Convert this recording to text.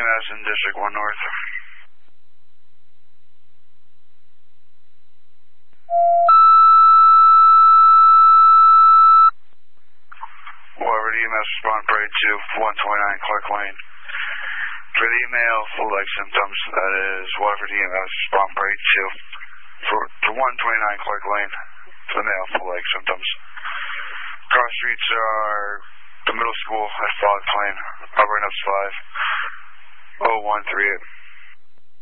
EMS in District 1 North. Waterford EMS respond parade to 129 Clark Lane. For the male flu-like symptoms, that is Waterford EMS respond parade to 129 Clark Lane. For the male flu-like symptoms. Cross streets are the middle school at Fog Plain, operating up to 50138.